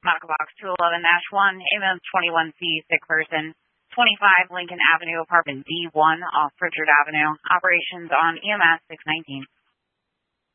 Medical Box 211-1, ambulance 21C, sick person, 25 Lincoln Avenue, apartment D1 off Pritchard Avenue. Operations on EMS 619.